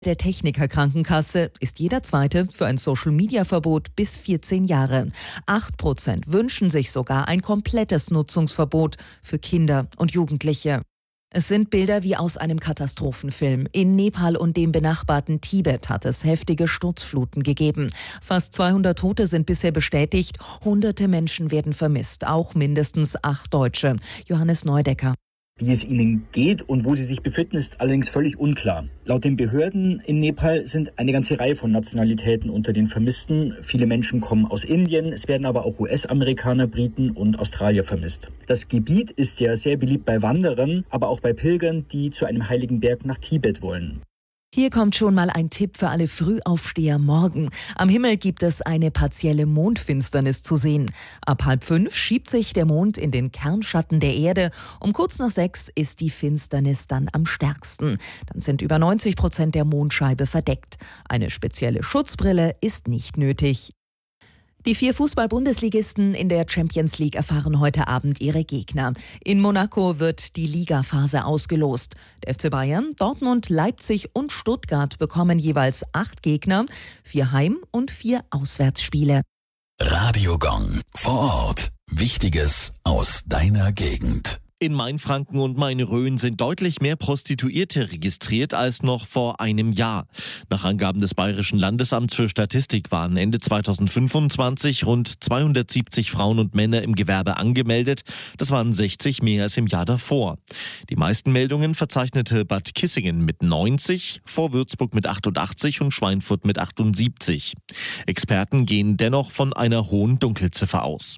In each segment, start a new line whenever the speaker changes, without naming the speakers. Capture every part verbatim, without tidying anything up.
Der Techniker-Krankenkasse ist jeder Zweite für ein Social-Media-Verbot bis vierzehn Jahre. Acht Prozent wünschen sich sogar ein komplettes Nutzungsverbot für Kinder und Jugendliche. Es sind Bilder wie aus einem Katastrophenfilm. In Nepal und dem benachbarten Tibet hat es heftige Sturzfluten gegeben. Fast zweihundert Tote sind bisher bestätigt. Hunderte Menschen werden vermisst, auch mindestens acht Deutsche. Johannes Neudecker.
Wie es ihnen geht und wo sie sich befinden, ist allerdings völlig unklar. Laut den Behörden in Nepal sind eine ganze Reihe von Nationalitäten unter den Vermissten. Viele Menschen kommen aus Indien, es werden aber auch U S-Amerikaner, Briten und Australier vermisst. Das Gebiet ist ja sehr beliebt bei Wanderern, aber auch bei Pilgern, die zu einem heiligen Berg nach Tibet wollen.
Hier kommt schon mal ein Tipp für alle Frühaufsteher morgen. Am Himmel gibt es eine partielle Mondfinsternis zu sehen. Ab halb fünf schiebt sich der Mond in den Kernschatten der Erde. Um kurz nach sechs ist die Finsternis dann am stärksten. Dann sind über neunzig Prozent der Mondscheibe verdeckt. Eine spezielle Schutzbrille ist nicht nötig. Die vier Fußball-Bundesligisten in der Champions League erfahren heute Abend ihre Gegner. In Monaco wird die Ligaphase ausgelost. Der F C Bayern, Dortmund, Leipzig und Stuttgart bekommen jeweils acht Gegner, vier Heim- und vier Auswärtsspiele.
Radio Gong vor Ort. Wichtiges aus deiner Gegend.
In Mainfranken und Main-Rhön sind deutlich mehr Prostituierte registriert als noch vor einem Jahr. Nach Angaben des Bayerischen Landesamts für Statistik waren Ende zweitausendfünfundzwanzig rund zweihundertsiebzig Frauen und Männer im Gewerbe angemeldet. Das waren sechzig mehr als im Jahr davor. Die meisten Meldungen verzeichnete Bad Kissingen mit neunzig, vor Würzburg mit achtundachtzig und Schweinfurt mit achtundsiebzig. Experten gehen dennoch von einer hohen Dunkelziffer aus.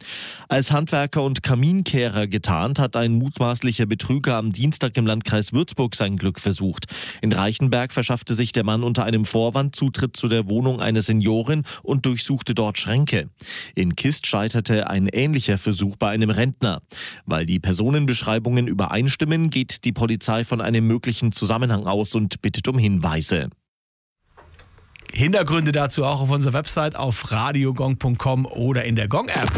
Als Handwerker und Kaminkehrer getarnt hat ein mutmaßlicher Betrüger am Dienstag im Landkreis Würzburg sein Glück versucht. In Reichenberg verschaffte sich der Mann unter einem Vorwand Zutritt zu der Wohnung einer Seniorin und durchsuchte dort Schränke. In Kist scheiterte ein ähnlicher Versuch bei einem Rentner. Weil die Personenbeschreibungen übereinstimmen, geht die Polizei von einem möglichen Zusammenhang aus und bittet um Hinweise.
Hintergründe dazu auch auf unserer Website auf radiogong punkt com oder in der Gong-App.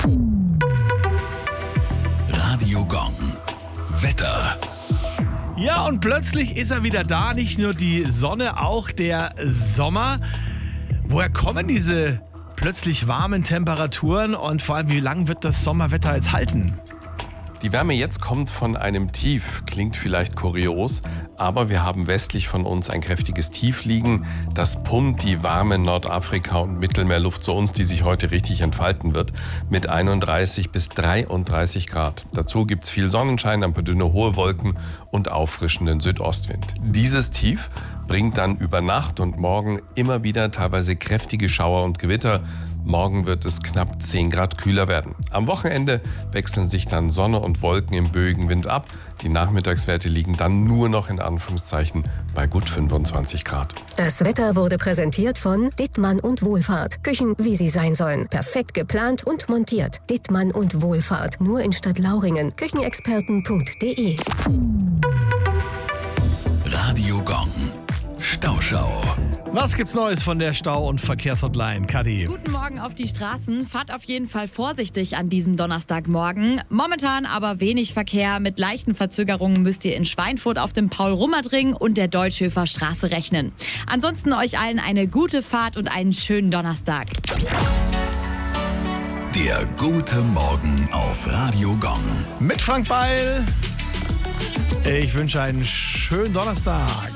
Radio Gong. Wetter.
Ja, und plötzlich ist er wieder da. Nicht nur die Sonne, auch der Sommer. Woher kommen diese plötzlich warmen Temperaturen und vor allem, wie lange wird das Sommerwetter jetzt halten?
Die Wärme jetzt kommt von einem Tief, klingt vielleicht kurios, aber wir haben westlich von uns ein kräftiges Tief liegen. Das pumpt die warme Nordafrika- und Mittelmeerluft zu uns, die sich heute richtig entfalten wird, mit einunddreißig bis dreiunddreißig Grad. Dazu gibt es viel Sonnenschein, ein paar dünne hohe Wolken und auffrischenden Südostwind. Dieses Tief bringt dann über Nacht und morgen immer wieder teilweise kräftige Schauer und Gewitter. Morgen wird es knapp zehn Grad kühler werden. Am Wochenende wechseln sich dann Sonne und Wolken im Böigenwind ab. Die Nachmittagswerte liegen dann nur noch in Anführungszeichen bei gut fünfundzwanzig Grad.
Das Wetter wurde präsentiert von Dittmann und Wohlfahrt. Küchen, wie sie sein sollen. Perfekt geplant und montiert. Dittmann und Wohlfahrt. Nur in Stadtlauringen. Küchenexperten punkt de.
Radio Gong. Stauschau.
Was gibt's Neues von der Stau- und Verkehrshotline, Kadi?
Guten Morgen auf die Straßen. Fahrt auf jeden Fall vorsichtig an diesem Donnerstagmorgen. Momentan aber wenig Verkehr. Mit leichten Verzögerungen müsst ihr in Schweinfurt auf dem Paul-Rummert-Ring und der Deutschhöfer Straße rechnen. Ansonsten euch allen eine gute Fahrt und einen schönen Donnerstag.
Der gute Morgen auf Radio Gong.
Mit Frank Beil. Ich wünsche einen schönen Donnerstag.